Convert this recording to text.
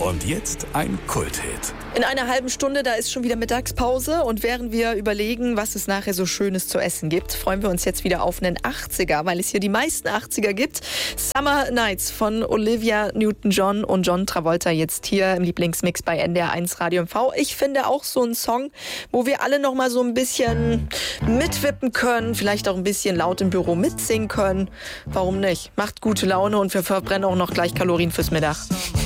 Und jetzt ein Kulthit. In einer halben Stunde, da ist schon wieder Mittagspause und während wir überlegen, was es nachher so Schönes zu essen gibt, freuen wir uns jetzt wieder auf einen 80er, weil es hier die meisten 80er gibt. Summer Nights von Olivia Newton-John und John Travolta jetzt hier im Lieblingsmix bei NDR1 Radio MV. Ich finde auch so ein Song, wo wir alle noch mal so ein bisschen mitwippen können, vielleicht auch ein bisschen laut im Büro mitsingen können. Warum nicht? Macht gute Laune und wir verbrennen auch noch gleich Kalorien fürs Mittag.